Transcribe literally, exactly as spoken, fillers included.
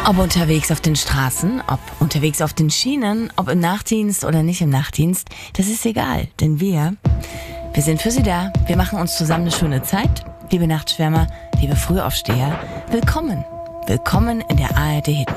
Ob unterwegs auf den Straßen, ob unterwegs auf den Schienen, ob im Nachtdienst oder nicht im Nachtdienst, das ist egal, denn wir, wir sind für Sie da. Wir machen uns zusammen eine schöne Zeit. Liebe Nachtschwärmer, liebe Frühaufsteher, willkommen. Willkommen in der A R D Hit